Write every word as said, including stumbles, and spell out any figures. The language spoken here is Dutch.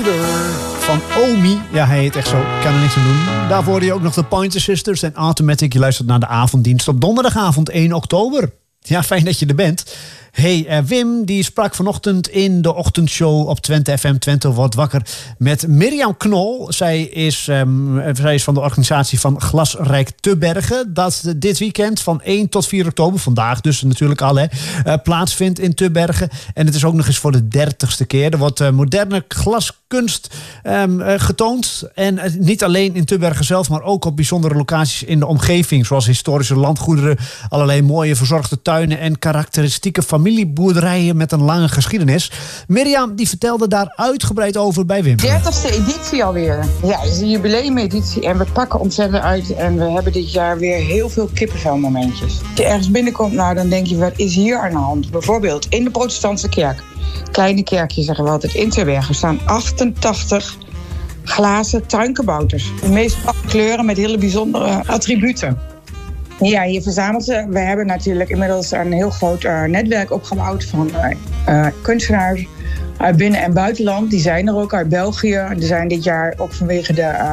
Sugar van Omi. Ja, hij heet echt zo. Ik kan er niks aan doen. Daarvoor hoorde je ook nog de Pointer Sisters en Automatic. Je luistert naar de avonddienst op donderdagavond één oktober. Ja, fijn dat je er bent. Hey, uh, Wim die sprak vanochtend in de ochtendshow op Twente F M. Twente wordt wakker met Mirjam Knol. Zij is, um, zij is van de organisatie van Glasrijk Tubbergen. Dat dit weekend van één tot vier oktober, vandaag dus natuurlijk al, hè, uh, plaatsvindt in Tubbergen. En het is ook nog eens voor de dertigste keer. Er wordt uh, moderne glaskunst um, uh, getoond. En uh, niet alleen in Tubbergen zelf, maar ook op bijzondere locaties in de omgeving. Zoals historische landgoederen, allerlei mooie verzorgde tuinen en karakteristieke familieboerderijen met een lange geschiedenis. Mirjam die vertelde daar uitgebreid over bij Wim. dertigste editie alweer. Ja, het is een jubileumeditie en we pakken ontzettend uit. En we hebben dit jaar weer heel veel kippenvelmomentjes. Als je ergens binnenkomt, nou, dan denk je, wat is hier aan de hand? Bijvoorbeeld in de protestantse kerk. Kleine kerkje zeggen we altijd, in Tubbergen staan achtentachtig glazen tuinkabouters. De meest prachtige kleuren met hele bijzondere attributen. Ja, je verzamelt ze. We hebben natuurlijk inmiddels een heel groot uh, netwerk opgebouwd van uh, uh, kunstenaars uit binnen- en buitenland. Die zijn er ook uit België. Er zijn dit jaar ook vanwege de uh,